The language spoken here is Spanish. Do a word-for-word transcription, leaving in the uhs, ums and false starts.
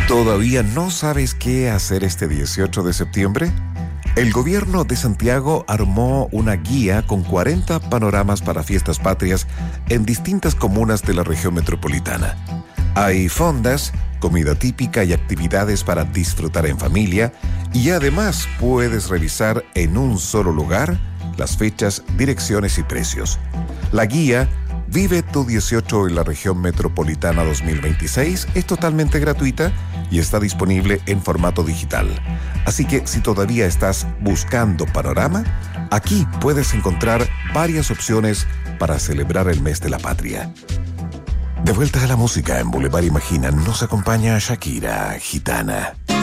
¿Todavía no sabes qué hacer este dieciocho de septiembre? El gobierno de Santiago armó una guía con cuarenta panoramas para fiestas patrias en distintas comunas de la región metropolitana. Hay fondas, comida típica y actividades para disfrutar en familia, y además puedes revisar en un solo lugar las fechas, direcciones y precios. La guía Vive tu dieciocho en la región metropolitana dos mil veintiséis es totalmente gratuita y está disponible en formato digital. Así que si todavía estás buscando panorama, aquí puedes encontrar varias opciones para celebrar el mes de la patria. De vuelta a la música en Boulevard Imagina, nos acompaña Shakira, Gitana.